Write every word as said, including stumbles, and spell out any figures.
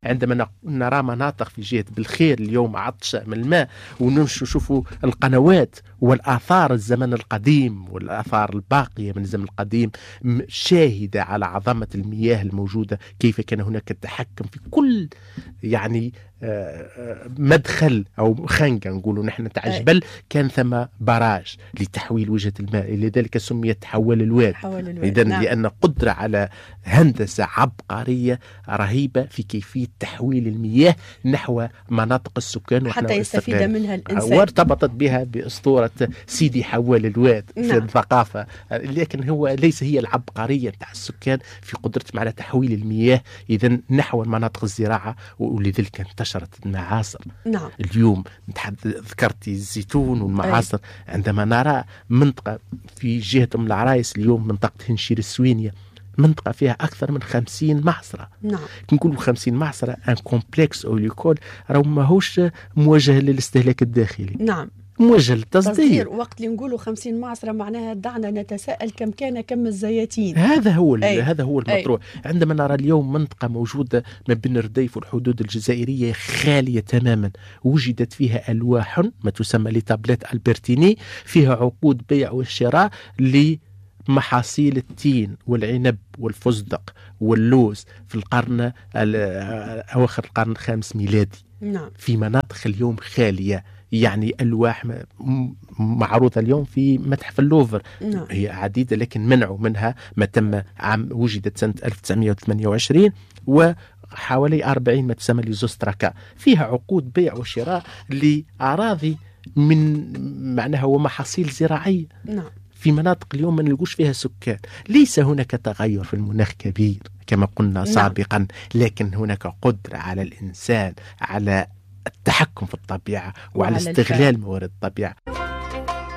عندما نرى مناطق في جهة بالخير اليوم عطشة من الماء، ونشوفوا القنوات والآثار الزمن القديم والآثار الباقية من الزمن القديم شاهدة على عظمة المياه الموجودة، كيف كان هناك التحكم في كل يعني مدخل أو خنقة نقولوا نحن تاع جبل، كان ثم براج لتحويل وجهة الماء، لذلك سميت حول الواد. إذن نعم. لأن قدرة على هندسة عبقرية رهيبة في كيفية تحويل المياه نحو مناطق السكان حتى يستفيد منها الإنسان، وارتبطت بها بأسطورة سيدي حول الواد نعم. في الثقافة، لكن هو ليس هي العبقرية تاع السكان في قدرتهم على تحويل المياه إذن نحو مناطق الزراعة، ولذلك انتشرت المعاصر. نعم. اليوم ذكرتي الزيتون والمعاصر أي. عندما نرى منطقة في جهة أم العرايس اليوم، منطقة هنشير السوينية، منطقة فيها أكثر من خمسين معصرة. نعم. نقولوا خمسين معصرة أن كومبلكس أو ليكول راهو ماهوش موجه للاستهلاك الداخلي. نعم. موجه للتصدير. وقت اللي نقولوا خمسين معصرة معناها دعنا نتساءل كم كان كم الزياتين. هذا هو هذا هو المطروح. أي. عندما نرى اليوم منطقة موجودة ما بين الرديف والحدود الجزائرية خالية تماما، وجدت فيها ألواح ما تسمى لتابلت ألبرتيني، فيها عقود بيع والشراء لمحاصيل التين والعنب والفستق واللوز في القرن أواخر القرن الخامس ميلادي. نعم. في مناطق اليوم خالية، يعني ألواح معروضة اليوم في متحف اللوفر. نعم. هي عديدة لكن منعوا منها ما تم عام وجدت سنة ألف وتسعمائة وثمانية وعشرين، وحوالي أربعين ما تسمى لزوستراكا، فيها عقود بيع وشراء لأراضي من معناها ومحاصيل زراعية. نعم. في مناطق اليوم ما نلقوش فيها سكان. ليس هناك تغير في المناخ كبير كما قلنا سابقا. نعم. لكن هناك قدرة على الإنسان على التحكم في الطبيعة وعلى استغلال موارد الطبيعة.